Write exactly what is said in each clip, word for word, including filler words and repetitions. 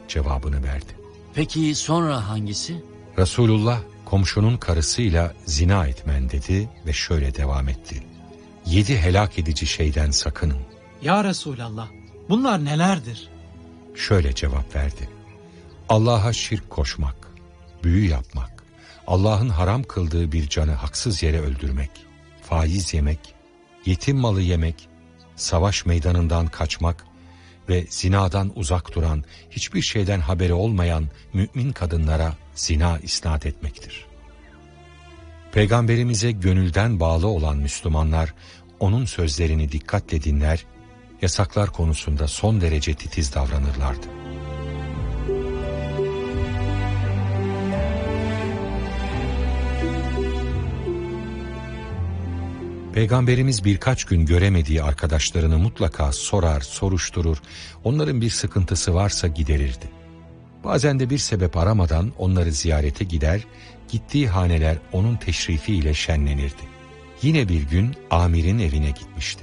cevabını verdi. Peki sonra hangisi? Resulullah komşunun karısıyla zina etmen dedi ve şöyle devam etti. Yedi helak edici şeyden sakının. Ya Resulallah, bunlar nelerdir? Şöyle cevap verdi. Allah'a şirk koşmak, büyü yapmak, Allah'ın haram kıldığı bir canı haksız yere öldürmek, faiz yemek, yetim malı yemek, savaş meydanından kaçmak ve zinadan uzak duran, hiçbir şeyden haberi olmayan mümin kadınlara zina isnat etmektir. Peygamberimize gönülden bağlı olan Müslümanlar, onun sözlerini dikkatle dinler, yasaklar konusunda son derece titiz davranırlardı. Peygamberimiz birkaç gün göremediği arkadaşlarını mutlaka sorar, soruşturur, onların bir sıkıntısı varsa giderirdi. Bazen de bir sebep aramadan onları ziyarete gider, gittiği haneler onun teşrifiyle şenlenirdi. Yine bir gün amirin evine gitmişti.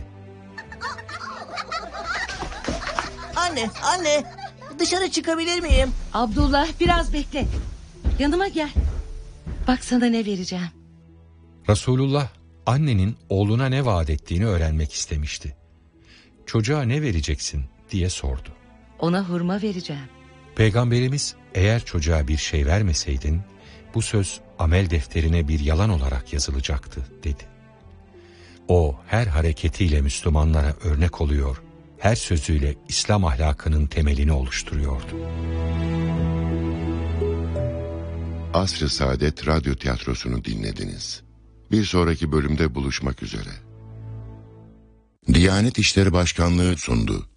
Anne, anne, dışarı çıkabilir miyim? Abdullah, biraz bekle. Yanıma gel. Bak sana ne vereceğim. Resulullah annenin oğluna ne vaat ettiğini öğrenmek istemişti. Çocuğa ne vereceksin diye sordu. Ona hurma vereceğim. Peygamberimiz eğer çocuğa bir şey vermeseydin bu söz amel defterine bir yalan olarak yazılacaktı dedi. O her hareketiyle Müslümanlara örnek oluyor, her sözüyle İslam ahlakının temelini oluşturuyordu. Asr-ı Saadet Radyo Tiyatrosu'nu dinlediniz. Bir sonraki bölümde buluşmak üzere. Diyanet İşleri Başkanlığı sundu.